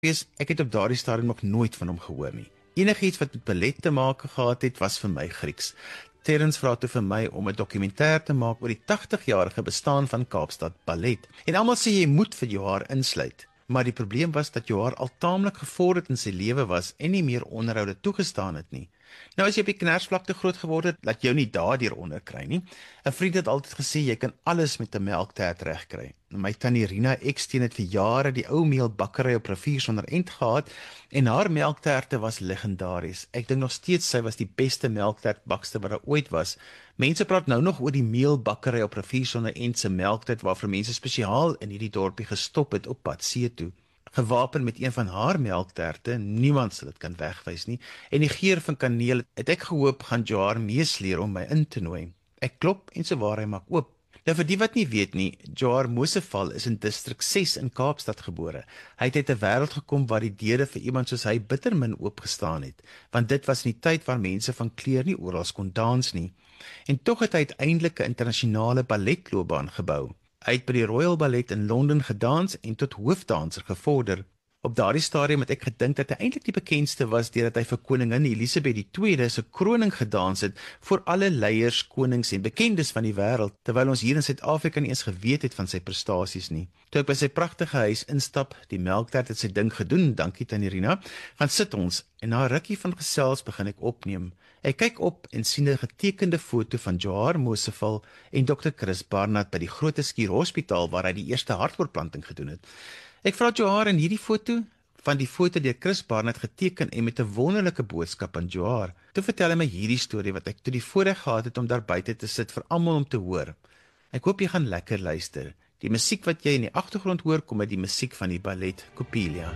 Ek het op daardie stadium nog nooit van hom gehoor nie. Enigiets wat met ballet te maak gehad het, was vir my Grieks. Terrence vra toe vir my om 'n dokumentêr te maak oor die 80-jarige bestaan van Kaapstad Ballet. En almal sê jy moet vir Johar insluit. Maar die probleem was dat Johar al taamlik gevorderd in sy lewe was en nie meer onderhoude toegestaan het nie. Nou as jy op die Knersvlakte groot geword het, laat jou nie daardeur onder kry nie. 'n Vriend het altyd gesê jy kan alles met 'n melktert regkry. My tannie Rina Eksteen het vir jare die ou meelbakkery op Rivier sonder end gehad en haar melkterte was legendaries. Ek dink nog steeds sy was die beste melktertbakster wat daar ooit was. Mense praat nou nog oor die meelbakkery op Rivier sonder end se melktert waarvoor mense spesiaal in hierdie dorpie gestop het op pad see toe. Gewapen met een van haar melkterte, niemand sal dit kan wegwys nie, en die geur van kaneel het ek gehoop gaan Johar meesleer om my in te nooi. Ek klop en sowaar hy maak oop. Nou vir die wat nie weet nie, Johar Moseval is in distrik 6 in Kaapstad gebore. Hy het uit 'n wêreld gekom waar die deure vir iemand soos hy bitter min oopgestaan het, want dit was in die tyd waar mense van kleur nie oral kon dans nie. En tog het hy uiteindelik 'n internasionale balletloopbaan gebou. Hy het by die Royal Ballet in Londen gedans en tot hoofdanser gevorder. Op daardie stadium het ek gedink dat hy eintlik die bekendste was deurdat hy vir koningin Elisabeth II se kroning gedans het voor alle leiers, konings en bekendes van die wêreld, terwyl ons hier in Suid-Afrika nie eens geweet het van sy prestasies nie. Toe ek by sy pragtige huis instap, die melktert het sy ding gedoen, dankie tannie Rina, gaan sit ons en na 'n rukkie van gesels begin ek opneem. Ek kyk op en sien 'n getekende foto van Johar Moseval en Dr. Chris Barnard by die Groot Schuur Hospitaal waar hy die eerste hartoortplanting gedoen het. Ek vra Johar in hierdie foto, van die foto deur Chris Barnard geteken en met 'n wonderlike boodskap aan Johar. Toe vertel hy my hierdie storie wat ek toe die voorreg gehad het om daar buite te sit vir almal om te hoor. Ek hoop jy gaan lekker luister. Die musiek wat jy in die agtergrond hoor, kom uit die musiek van die ballet Coppelia.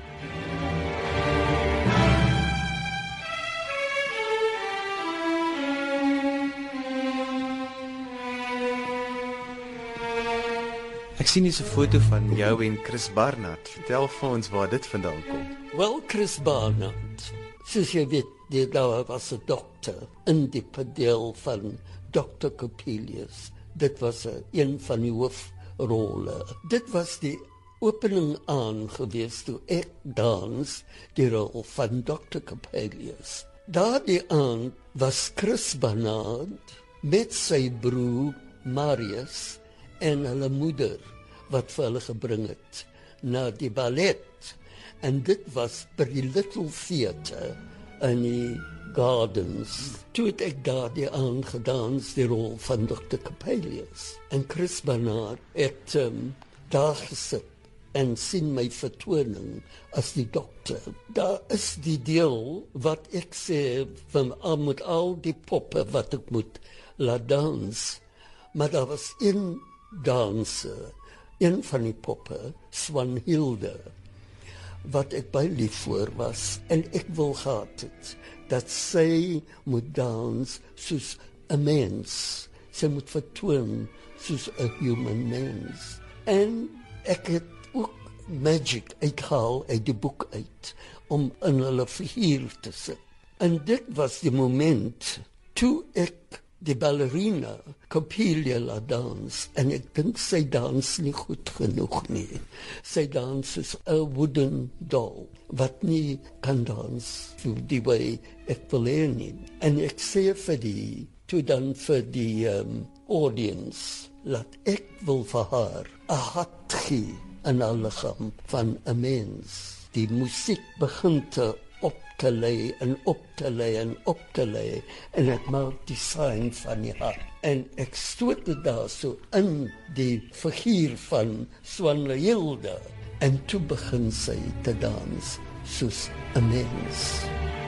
Ek sien hier 'n foto van jou en Chris Barnard. Vertel vir ons waar dit vandaan kom. Wel, Chris Barnard, soos jy weet, die daar was 'n dokter in die padel van Dr. Coppelius. Dit was een van die hoofrolle. Dit was die opening aan gewees toe ek dans die rol van Dr. Coppelius. Daardie aand was Chris Barnard met sy broer Marius en hulle moeder wat vir hulle gebring het na die ballet. En dit was by die Little Theatre in die Gardens. Toe het ek daardie aangedans die rol van Dr. Coppelius. En Chris Barnard het daar gesit en sien my vertoning as die dokter. Daar is die deel wat ek sê van met al die poppe wat ek moet laat dans. Maar daar was een danser, een van die poppe, Swanhilde, wat ek baie lief voor was, en ek wil gehad het, dat sy moet dans soos 'n mens, sy moet vertoon soos 'n human mens. En ek het ook magic uitgehaal uit die boek uit, om in hulle figuur te sit. En dit was die moment, toe ek die ballerina Coppelia laat dans, en ek dink sy dans nie goed genoeg nie. Sy dans soos 'n wooden doll, wat nie kan dans die way ek wil hê nie. En ek sê vir die audience, laat ek wil vir haar 'n hart gee in haar liggaam van 'n mens. Die musiek begin op te lei en op te lei en op te lei, en ek maak die sign van die hart. En ek stoot dit daar so in die figuur van Swanhilde, en toe begin sy te dans soos 'n mens.